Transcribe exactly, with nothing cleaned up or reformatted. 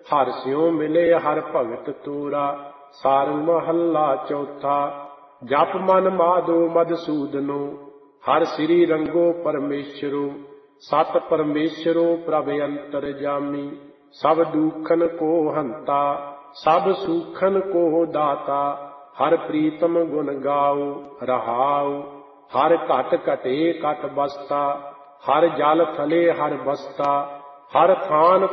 हर स्यों मिले हर भगत तोरा। सारंग महला चौथा। जप मन माधो मधुसूदनो, हर श्री रंगो परमेश्वरो। सत परमेश्वरो प्रभ अंतरजामी, सब दुखन को हंता, सब सुखन को दाता। हर प्रीतम गुण गाओ रहाओ, हर घट घटे घट बसता। हर जल थले हर बसता, हर थान